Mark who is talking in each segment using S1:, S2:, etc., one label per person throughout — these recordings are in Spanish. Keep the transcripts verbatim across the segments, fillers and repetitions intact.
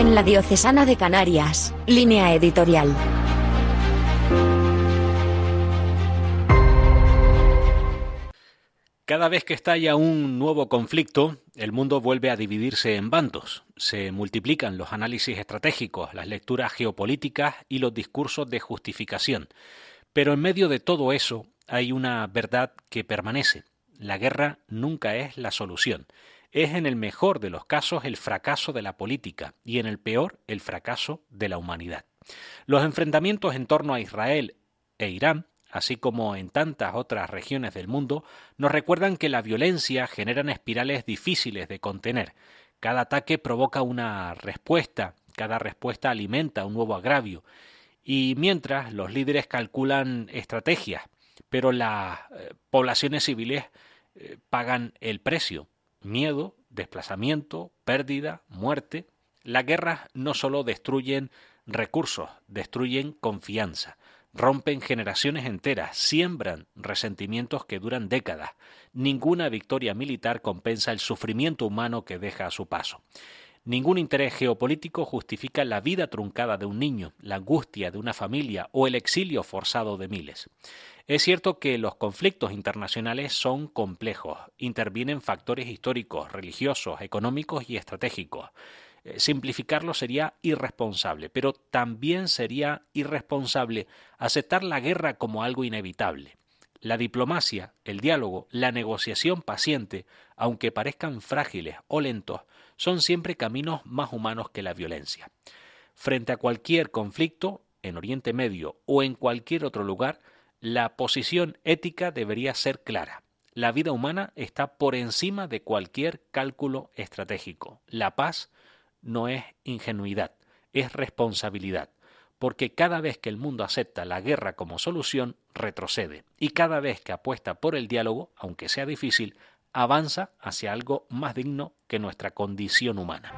S1: En la Diocesana de Canarias, Línea Editorial.
S2: Cada vez que estalla un nuevo conflicto, el mundo vuelve a dividirse en bandos. Se multiplican los análisis estratégicos, las lecturas geopolíticas y los discursos de justificación. Pero en medio de todo eso hay una verdad que permanece. La guerra nunca es la solución. Es en el mejor de los casos el fracaso de la política y en el peor el fracaso de la humanidad. Los enfrentamientos en torno a Israel e Irán, así como en tantas otras regiones del mundo, nos recuerdan que la violencia genera espirales difíciles de contener. Cada ataque provoca una respuesta, cada respuesta alimenta un nuevo agravio. Y mientras los líderes calculan estrategias, pero las eh, poblaciones civiles eh, pagan el precio. Miedo, desplazamiento, pérdida, muerte. Las guerras no solo destruyen recursos, destruyen confianza. Rompen generaciones enteras, siembran resentimientos que duran décadas. Ninguna victoria militar compensa el sufrimiento humano que deja a su paso. Ningún interés geopolítico justifica la vida truncada de un niño, la angustia de una familia o el exilio forzado de miles. Es cierto que los conflictos internacionales son complejos, intervienen factores históricos, religiosos, económicos y estratégicos. Simplificarlo sería irresponsable, pero también sería irresponsable aceptar la guerra como algo inevitable. La diplomacia, el diálogo, la negociación paciente, aunque parezcan frágiles o lentos, son siempre caminos más humanos que la violencia. Frente a cualquier conflicto, en Oriente Medio o en cualquier otro lugar, la posición ética debería ser clara. La vida humana está por encima de cualquier cálculo estratégico. La paz no es ingenuidad, es responsabilidad, porque cada vez que el mundo acepta la guerra como solución, retrocede, y cada vez que apuesta por el diálogo, aunque sea difícil, avanza hacia algo más digno que nuestra condición humana.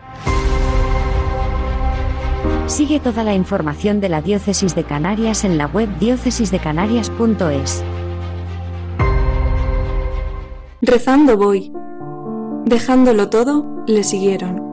S1: Sigue toda la información de la Diócesis de Canarias en la web diócesis de canarias punto es.
S3: Rezando voy. Dejándolo todo, le siguieron.